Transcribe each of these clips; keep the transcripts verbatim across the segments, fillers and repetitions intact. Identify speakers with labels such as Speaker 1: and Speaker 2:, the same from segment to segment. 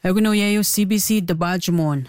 Speaker 1: Eguno yayo C B C Dabajmon.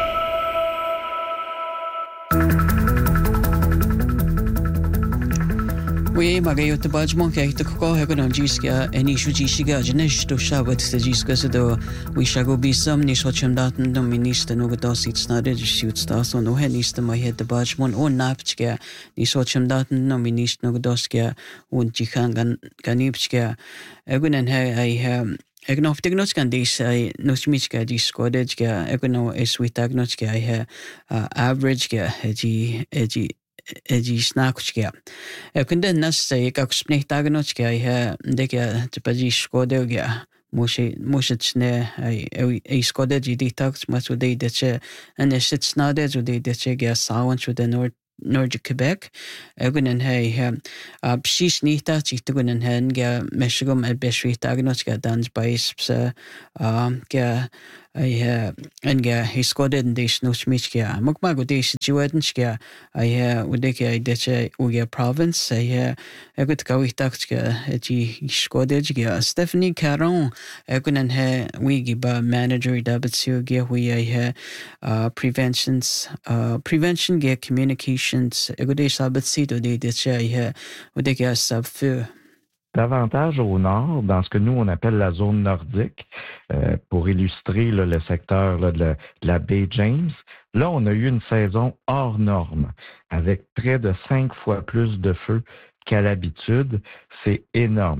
Speaker 1: We magayo Dabajmon kaya ko eguno jiska eni shujishiga janesh to shabat jiska sado we shago bisam ni socham datan no minister no gados it's not it shoot stars on no henista my head Dabajmon on napchka ni socham datan no minister no gadoska un jikan ganipchka egunen he I Egno vtignočka dis nosmička dis skodečka egno esvitagnočka je averageka eji eji eji snakučka. Ekende nas se jak spnehtagnočka je deka tpaji skodega. Musi musicne ai ei skodeji detox masu de deche anesit snade zu de deche ga sawan zu de nord Nordic Quebec. Egunen he uh psis nita chitugunen hen ga meshigum al besritagnos ga dans bais um ga I en ga hiskoden des nosmichka mukmago des juedenska I udeke deche uga province I egut kawitachka eti skodejga Stephanie Caron egunen he wigi ba manager dabitsu ga we I uh preventions uh prevention ga communications egude sabitsito de deche I udeke sabfu.
Speaker 2: Davantage au nord, dans ce que nous on appelle la zone nordique, euh, pour illustrer là, le secteur là, de, la, de la baie James. Là, on a eu une saison hors norme, avec près de cinq fois plus de feux qu'à l'habitude. C'est énorme.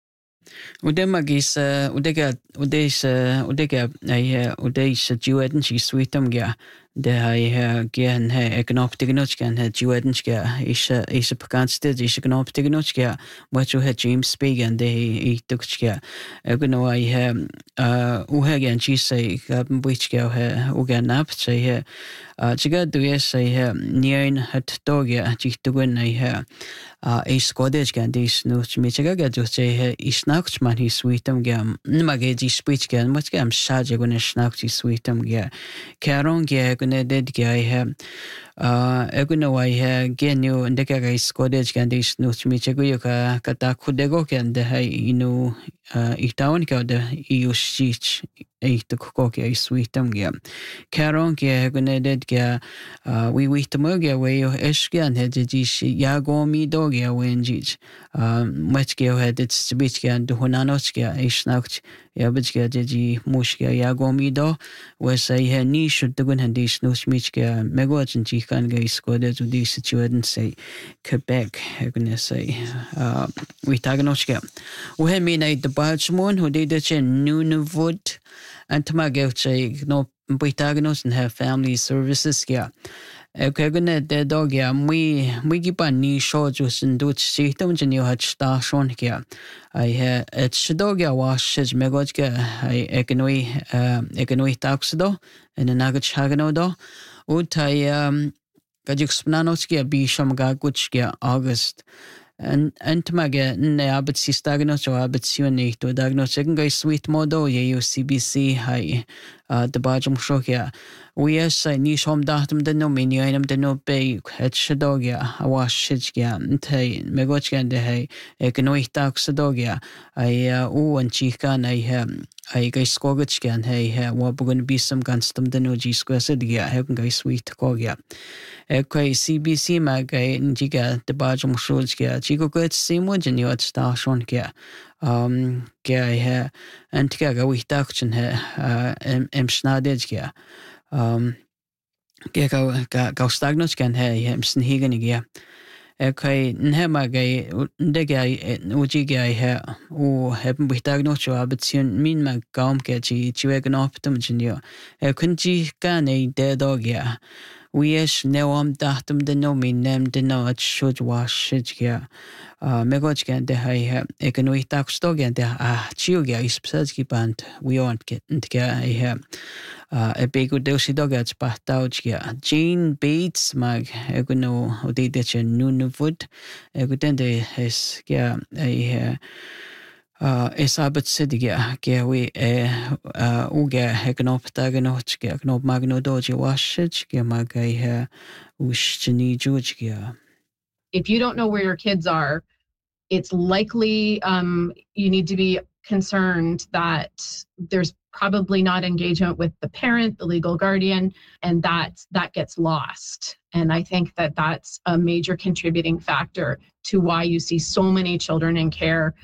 Speaker 1: Udemagis udega udes udega ai udes jueden si sweetum ga de hai gen he ekonoptignochkan he juedenska is is bekendste is ekonoptignochka wat zo het James Spigen de I tukska egono ai he u he gen chi say gaben wichka he ugan nap say he chiga du yes say he nien het doga chi tugun ai he a skodej gan dis no chmichaga ga jo say he isnakch man hi sweetum ga nimage ji speech gan wat gam shaje gun snakchi sweetum ga karon ga ne did guy have uh eguno I have genu and the guy skodej can this no chmichego ka kata khudego can the hai inu itaun ka the eu shich e to koke I sweetum ga karon ga gune did ga we we to moga we eskan had ji yagomi dogia wenjich um much go had it speech can do honanochka isnacht ja bitchka ji mushka yagomi do was I had ni should the gun handis no smichka megochin chi kan ga iskode to this situation say Quebec gonna say uh we taganochka we had me night the Balchmon who did the chen Nunavut and Tamagotche no Bitagnos and have family services yeah okay gonna the dog yeah we we keep on ni show just in Dutch see them in you had station yeah I had it's dog yeah wash his megojka I economy um economy taxdo and a nugget hagano do utai um gajixpnanoski be some gaguchka August and and maga ne abit sistagno so abit sione to dagno second guy sweet modo ye U C B C high uh the bajum shokia we yes I ni som datum the no mini item the no be het shadogia a wash shitga nte megochgan de hey economic tax dogia I u and chikan I have I guys skogachgan hey what going to be some gunstum the no G square sidia have guys sweet kogia okay C B C mag njiga the bajum shojga chico good simo jeni at station kia um kia I and tiga we taction he uh em snadejga um ge ga ga stagnos kan he hemsen higenige okay nhema ge de ge uji ge he o hebben bitagnos jo abitsion min ma gaum ge chi chiwegen optum jinio e kunji kan e de dogya we is no am datum the no min nem de no at should wash shitga uh megojgan de he economic tax dogen de ah chiuga is psaski band we aren't getting together he Uh, a big dosi dogats bahtaugia Jean Bates mag eguno odidech Nunavut egudende es ja a uh es abet sidia ge we uh uga hegnoptaganoch ge gnop magno doji washich ge magai ha ushni jujgia.
Speaker 3: If you don't know where your kids are, it's likely um you need to be concerned that there's probably not engagement with the parent, the legal guardian, and that that gets lost. And I think that that's a major contributing factor to why you see so many children in care.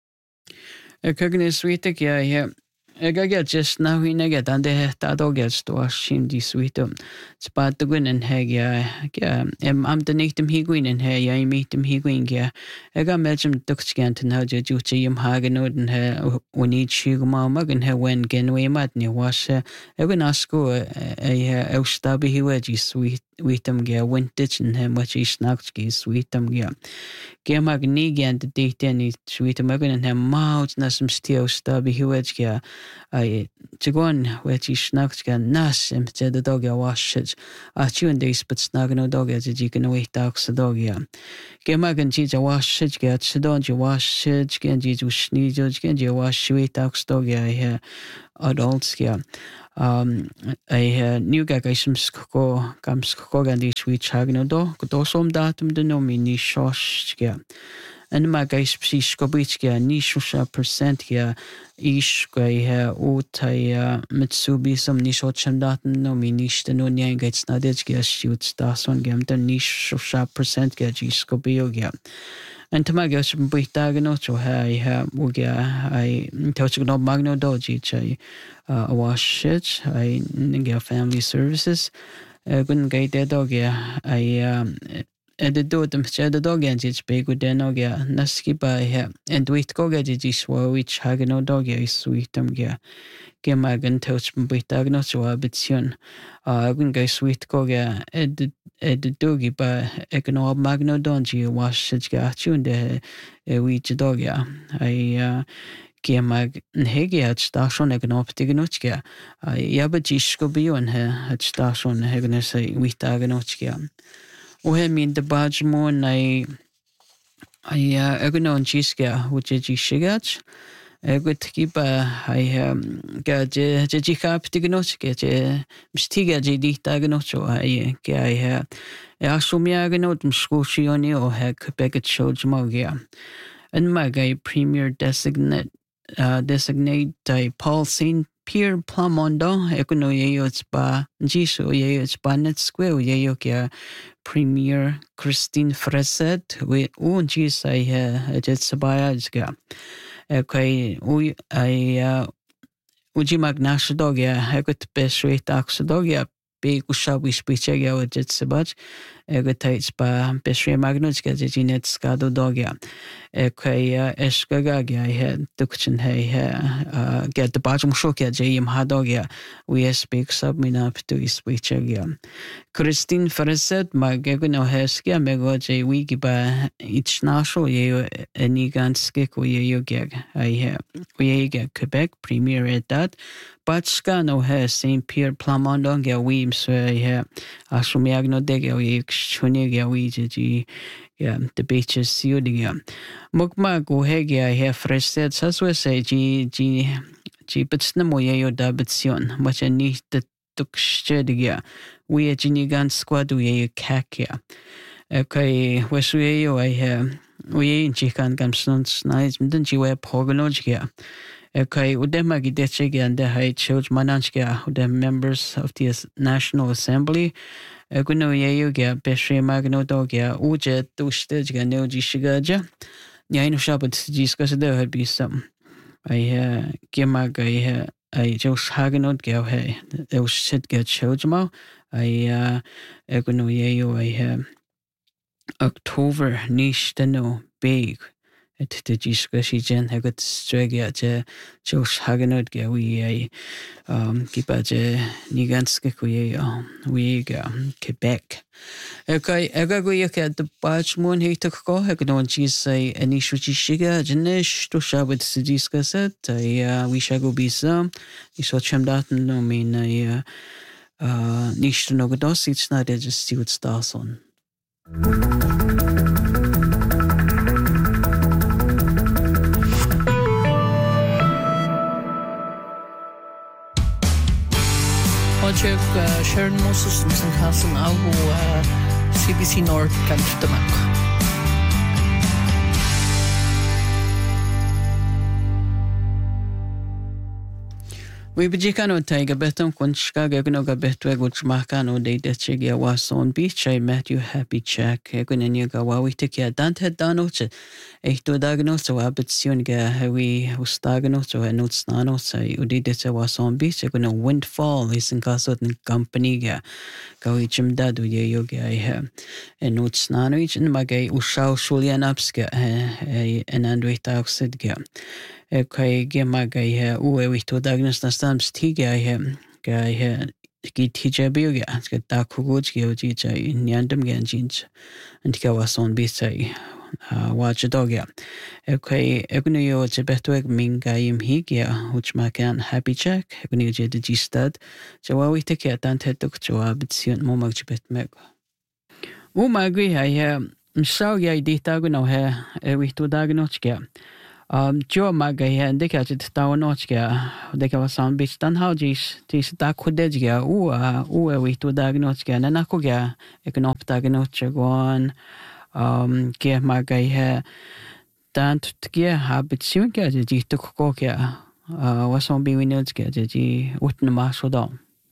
Speaker 1: Ega just now we nega dande tado gets to us shim di sweetum. Spat the gun and heg ya em am the natum higuin and he ya meet him higuin ya. Ega melchum duxgant and how you yim hagenod and he when each shigma mug and he when genway matney was even asko a eustabi hiwaji sweet wheatum gea wintich and him what he snackski sweetum gea. Gemag nigan the date any sweetum again and him mouth nasum steel stabi hiwaj gea. I to go on where he snacked gan nas and said the dog ya wash it. I chew and days but snag no dog as you can wait dogs the dog ya. Gemag and jija wash it get so don't you wash it gen jizu sneeze gen you wash wait dogs dog ya here adults ya. Um, I knew gag I some skoko gam skoko and the sweet chagno do could also datum the no mini shosh ya. And my guys psi skobitska nisho percent ya ish gay ha uta mitsubi some nisho chamdaten no mi nishta no nyang gets nadetska shoots dason gam the nisho percent ga jiskobio ya. And to my guys from Britagano to ha ha mugia I touch no magno doji chai a wash it I ninga family services couldn't get that dog ya I um the do them said the dog and it's big with the nogia naski by her and wait go get it is which hagano dog is sweet um yeah gemagan touch Britagno so a bit soon uh when guys sweet go yeah at the at the doggy by econo magno donji wash it got you and the wheat dog yeah I uh Gemag hege at station egnoptignotska yabajisko bion he at station hegnese witagnotska o he min the badge more I I egnon jiska which is shigat egut kiba I um gaje jikaptignotska je mstiga je ditagnocho I ge I asumyagnot mskusioni o he Quebec chojmogia and my guy premier designate Uh, designate uh, Paul Saint Pierre Plamondo, Econo Yeyots Ba, Jisho Yeyots Banet Square, Yeyokia Premier Christine Freset, we un Jis I had Sabayazga. Okay, we I Ujimag Nashadogia, Hagot Beshway Taxadogia, Big Ushabi Spichega or Jetsabach, Egotates Ba, Beshre Magnutska, Jinet Scado Dogia. Ekaya Eshkagagia, I had Duction Hay, uh, get the bottom shokia, Jim Hadogia, we speak submin up to his Spichega. Christine Ferset, Magagano Heskia, Megoje, Wiki by each national, ye any ganskik, we gag. I have we get Quebec, premier at that. Batska no has Saint Pierre Plamondon, get weems, so I have Asumiagno dega, we Chuniga, we G. Yeah, the beaches Sudiga. Mukma go hegia here fresh said Saswese G G G Bitsnamoyo Dabitsion, much a need the Tukshediga. We a Ginigan squad we kakia. Okay, Wesuyo I have we in Chikan Gamsons nights, didn't you wear Pogologia? Okay, Udemagi Dechiga and the High Church Mananska, the members of the National Assembly. Eguno yeyogia Beshre Magno Dogia, Uja Tushtiga no Gishigaja. Yaino Shabbat discuss there had be some. I uh Gimaga I just Haganot Gao Hay. There was shit get Chojmo. I uh Eguno yeyo I have October niche the no big. At the Giscashi Jen Hagot Stragia, Josh Haganot Gawi, um, Kipaje, Niganska, we Quebec. Okay, Agagoyak at the Batch Moon, he took go, Hagnon, she say, any Shuchi Shiga, Janish, to share with Sidiska set, I, we shall go be some, you saw Chamdatan, no mean, I, uh, Nish to Nogodos, it's not just Stewart Starson.
Speaker 4: Project uh, Sharon Moses and Hassan Abu uh, C B C North Kanchtamak.
Speaker 1: ويبجيكانو تايغا بيتم كون شكاغا غنو غبيتو اغو تشماكانو دي دتشيغيا واسون بيتشاي ماتيو هابي تشاك اغن نيغا واوي تكيا دانت دانوتش ايتو داغنوتش وابتسيون غا هوي وستاغنوتش ونوتس نانوتش ودي دتش واسون بيتش اغنو ويندفال اسن كاسوت ن كامباني غا غاوي چمدادو ييوغا اي نوتس نانويچ ان ماغاي وشاو شوليان ابسكا ان اندوي تاوكسد غا Okay, gemma gai he ue wito dagnas na stams tiga he gai he ki tija bioga ska ta kuguj ki oji chai nyandam gan jinch antika wason bisai watch dogya. Okay, egnu yo che beto eg minga im higia which ma kan happy check egnu je de gistad jawawi te ke tant hetok jawab tsiun mo mag bet meg. U magri ha he msau ya dita gno he e wito dagnochka. Um, jo maga he deka chit tawonochka deka wasan bich tan haujis tis ta khudejga u u e wi tu dagnochka na nakoga eknop dagnochga gon um ke maga he tant tge habitsion ke ji to ko ke wasan bi winochka ji utna ma soda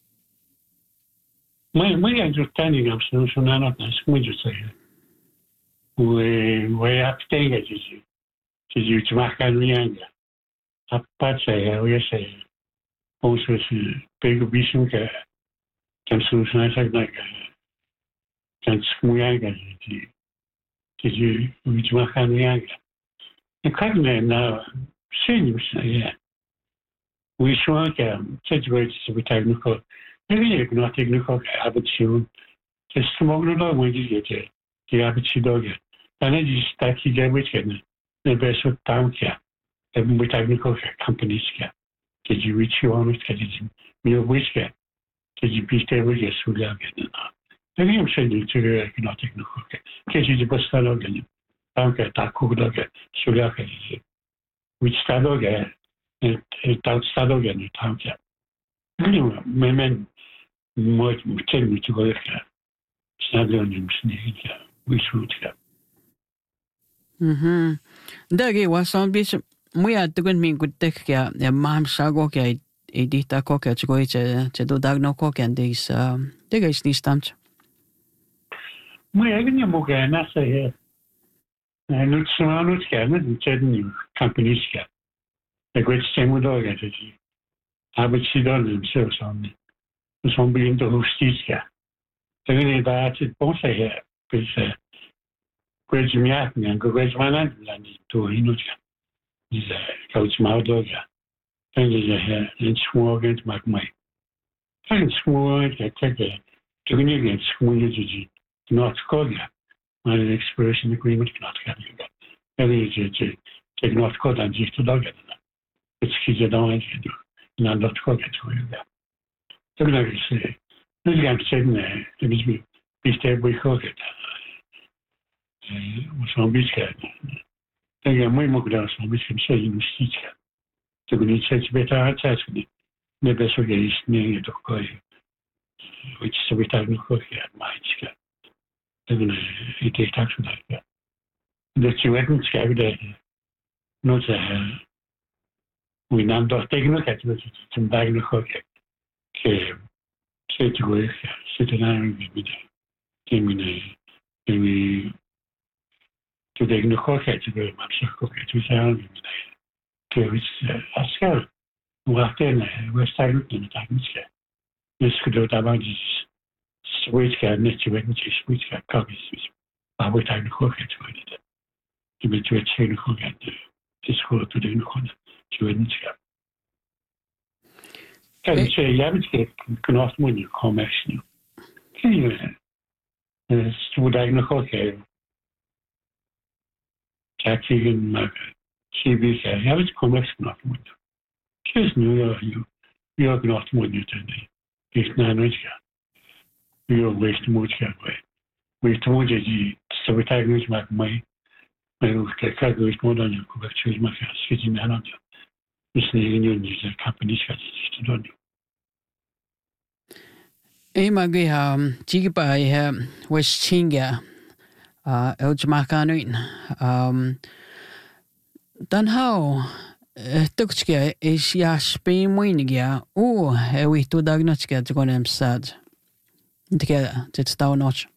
Speaker 5: my my understanding of solution not as much as we we have to take it Did you mark on the end? A part say, we say, also is big vision can solution like can smooth. Did you reach mark on the end? The cognitive now, seniors, yeah. We show them situated to be technical. Maybe you're not technical, habit soon. Just smoke the dog when you get it. The habit dog. And then you start to get with it. The best of town care, and with technical companies care. Did you reach your honest? Did you meal which care? Did you be stable? Yes, we are getting now. Maybe I'm saying to the not technical care. Did you the best fellow again? Town care, that cook dog, so we are getting which style again, and out style again, town care. Anyway, my men might tell me to go there. It's not the only thing we should have.
Speaker 1: Mhm. Dagi wasan bis muya tugun min gutek ya ya mam sago ke edita ko ke chgo che che do dagno ko ke dis dega is ni stamt.
Speaker 5: Muya gni mo ke na se he. Na no tsano ke na che ni companies ke. The great same dog at it. Aber sie dann themselves on me. So I'm being the justicia. Then that it both say is Gwyd miat ni, go gwyd manan lan i to hinuja. Is a couch maudoga. Then is a in small against my my. Then small get take a to the against small energy. Not Koga. My expiration agreement cannot have you. Then is it take not code and just to dog it. It's kids that don't do. Not not Koga to you. Then I say, this guy said, let me be stable with Koga. Mozambique. Tenga muy muy grande Mozambique, me sei no sítio. Tu não sei beta atrás que me peço que isso nem do coi. O que se beta no coi é mais que. Tenga e tem taxo da. Da chiwetn skabida. Não sei. O não do técnico que tu tem dag no coi. Que sei tu é, sei tu não é vida. Que me que to the Nukoka to go much cook two thousand. To a scale. What then West Island in the time. This could do about this sweet cat, nature, which is sweet cat copies. I would have to cook it to it. To be to a chain cook at this school to the Nukona to wouldn't scale. Can you say, yeah, it's can often when you come action. Can you? Would I know okay? Jackie and C B said, "Have it come next not one. Kiss New York, you, you are not one you today. It's not rich. You are waste much way. We told you, so we take which my my my cat goes more than you could choose my sitting down on you. This thing you need a company shut it on you.
Speaker 1: Ei magi ha tigi pai ha West Chinga uh el Jamaicanuin um dan how Tukchkia is ja speenmoinigia. O, he we tu dagnotchkia to go nem sad. Together, it's down notch.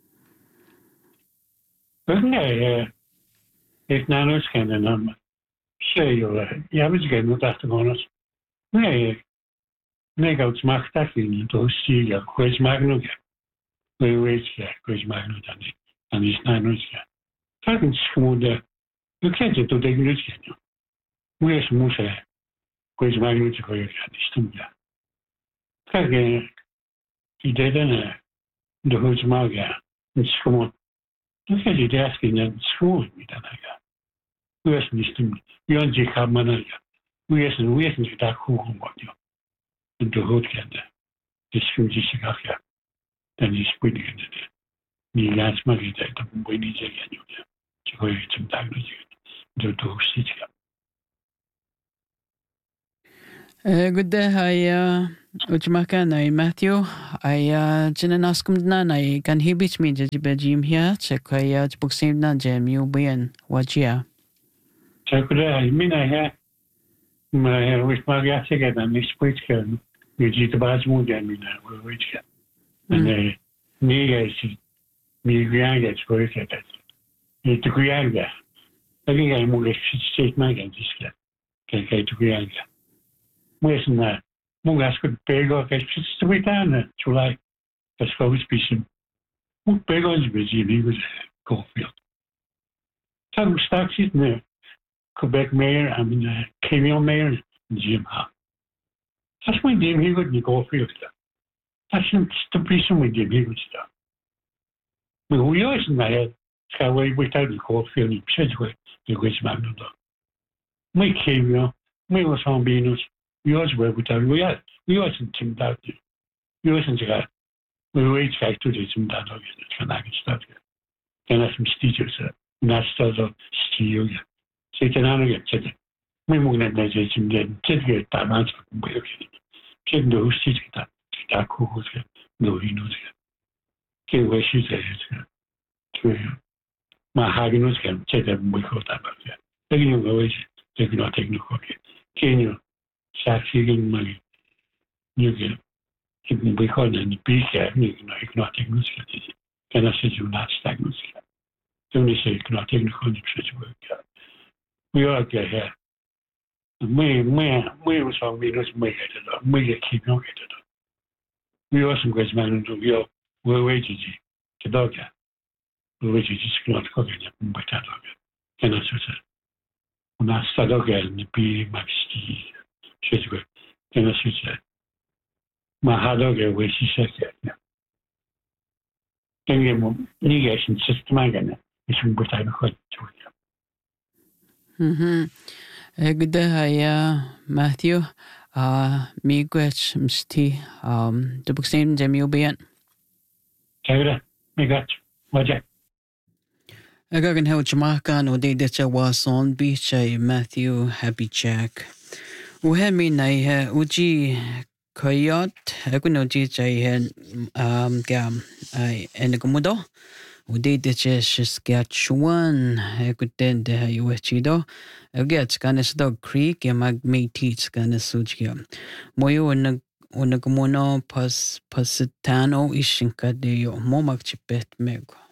Speaker 5: Nee, ik naar ons kennen dan. Zeg je, ja, we zijn nog achter ons. Nee, nee, dat mag dat niet. Dat zie je, kwets mag nog. We weten ja, kwets mag nog dan. Dan is naar ons ja. Dat is gewoon de. Je kent het toch denk ik niet. We is moesten. Kwets mag nog te gooien gaan. Die stond ja. Kijk, die deden de goed mag ja. Het is gewoon. Dan kan je daar geen en schoon met dan ja. We is niet stem. Je je gaat maar ja. We is een we is niet daar goed om wat ja. En de goed kende. Dus kun je zich ja. Dan is het niet. Die laatst maar je dat moet je niet zeggen ja. Je gooi het hem daar niet. Dat doe je niet ja.
Speaker 1: Good day, hi, uh, Uchmaka, na Matthew. I, uh, Jinanaskum na na kan hibich mi jajibe jim here, check I, uh, buksim na jem you bien, wajia.
Speaker 5: Check it out, mina here. My, with my gas again, and this point can, you get the bad mood and mina, which can. And, uh, me, I see, me, grandgets, for it, that. It's the grandga. I think I'm more like state my again, this guy. Can get to grandga. Wees na mongas goed pego que se vitana chulai das coisas pisem muito pego os bezigos Caulfield tam started ne Quebec mayor I mean uh, Kenyan mayor Jim Ha that's when Jim he would Caulfield that's the pisem with Jim he would start we who yours in my head ska we without the Caulfield in Sedgwick the which man do me Kenyan me was on Venus yours were with our we are we wasn't teamed out we wasn't got we wait back to this and that again can I get started then I some teachers not start of steel so can I get to we mo na na je sim den tet get ta man so we okay ket do sit ta ta ko ko no you know ke we shi se to ma ha gi no skem tet da mo ko ta ba ya te gi no we te gi no technical ke you Saxigen money. You get it can be called in the beach, you know, ignotic music. Can I say you not stagnant? Don't say you cannot take the hundred work. We all get here. Me, me, me was on me, let's make it. Me keep on it. We also go man into your we're waiting to dog. We're waiting to not cook it, but that dog. Can I say that? When I start again, the bee maxi. Sedgwick, then I said, my hard dog away, she said that. Then you negation system again, it's from what I'm hot
Speaker 1: to you. Hm. Good day, uh, Matthew. Uh, me gwech msti, um, the book same Jim you'll be in.
Speaker 5: Kevin, me got, what's that?
Speaker 1: I got an help Jamaica, no day that I was on beach, Matthew, happy Jack. وهمي نايها وجي كيات أكون وجي جايها um كام أي إنكمودو ودي دتش سكاتشوان أكون ده يوهشيدو أجت كان سدو كريك يماغ ميتيتس كان سوجيا مويو ونك ونكمونو بس بس تانو إيشنكا ديو مو مكتبت ميغو